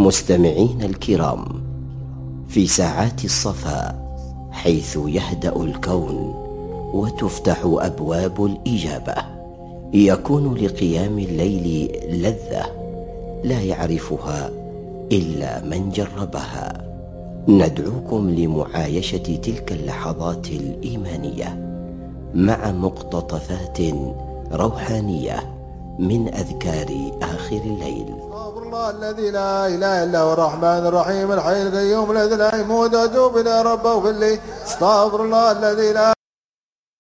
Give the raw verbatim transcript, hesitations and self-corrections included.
مستمعين الكرام، في ساعات الصفاء حيث يهدأ الكون وتفتح أبواب الإجابة، يكون لقيام الليل لذة لا يعرفها إلا من جربها. ندعوكم لمعايشة تلك اللحظات الإيمانية مع مقتطفات روحانية من أذكار آخر الليل. استغفر الله الذي لا إله إلا هو الرحمن الرحيم الحي القيوم الذي لا يموت، أتوب إلى ربه في الليل. استغفر الله الذي لا